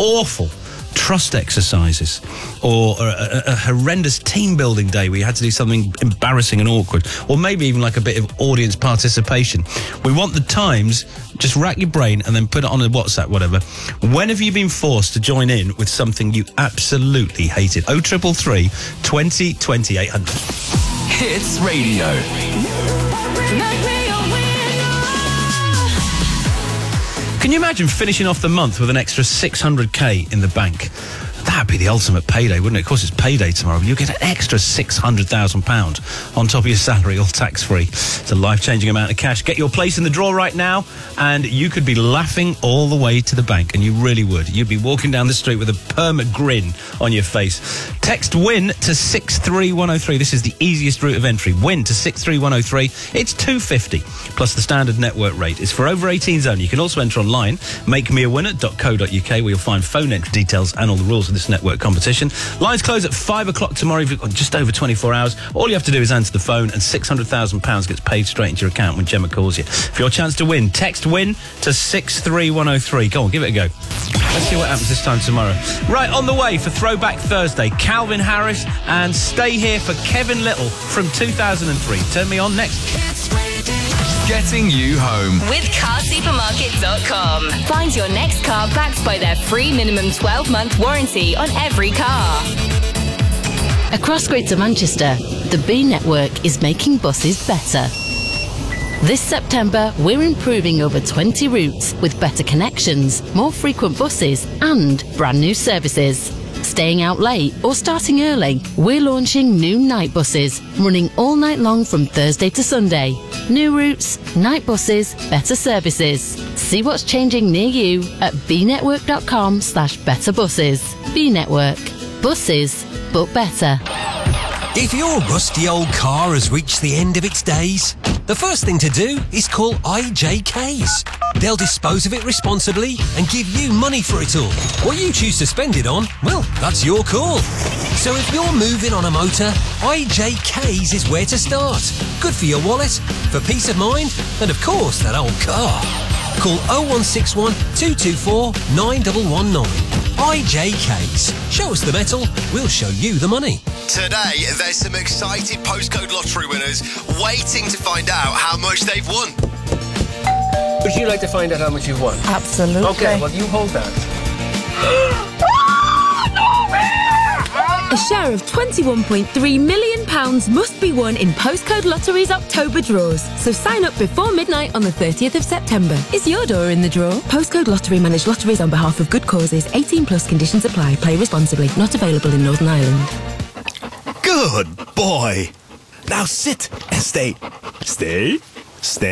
awful trust exercises, or a horrendous team building day where you had to do something embarrassing and awkward, or maybe even like a bit of audience participation. We want the times. Just rack your brain and then put it on a WhatsApp, whatever. When have you been forced to join in with something you absolutely hated? 0333 20 20 800. Hits Radio. Can you imagine finishing off the month with an extra 600k in the bank? That'd be the ultimate payday, wouldn't it? Of course, it's payday tomorrow. You get an extra £600,000 on top of your salary, all tax-free. It's a life-changing amount of cash. Get your place in the draw right now, and you could be laughing all the way to the bank, and you really would. You'd be walking down the street with a permanent grin on your face. Text WIN to 63103. This is the easiest route of entry. WIN to 63103. It's $2.50 plus the standard network rate. It's for over 18s only. You can also enter online, makemeawinner.co.uk, where you'll find phone entry details and all the rules of this network competition. Lines close at 5 o'clock tomorrow. You've got just over 24 hours. All you have to do is answer the phone, and £600,000 gets paid straight into your account when Gemma calls you. For your chance to win, text WIN to 63103. Go on, give it a go. Let's see what happens this time tomorrow. Right, on the way for Throwback Thursday, Calvin Harris, and Stay Here for Kevin Little from 2003. Turn me on next. Getting you home. With carsupermarket.com. Find your next car backed by their free minimum 12-month warranty on every car. Across Greater Manchester, the B Network is making buses better. This September, we're improving over 20 routes with better connections, more frequent buses and brand new services. Staying out late or starting early, we're launching new night buses, running all night long from Thursday to Sunday. New routes, night buses, better services. See what's changing near you at bnetwork.com/betterbuses. B Network. Buses, but better. If your rusty old car has reached the end of its days, the first thing to do is call IJKs. They'll dispose of it responsibly and give you money for it all. What you choose to spend it on, well, that's your call. So if you're moving on a motor, IJKs is where to start. Good for your wallet, for peace of mind, and of course that old car. Call 0161 224 9119. IJKs. Show us the metal, we'll show you the money. Today, there's some excited postcode lottery winners waiting to find out how much they've won. Would you like to find out how much you've won? Absolutely. Okay, well, you hold that. A share of £21.3 million must be won in Postcode Lottery's October draws. So sign up before midnight on the 30th of September. Is your door in the draw? Postcode Lottery manage lotteries on behalf of good causes. 18 plus conditions apply. Play responsibly. Not available in Northern Ireland. Good boy. Now sit and stay. Stay. Stay.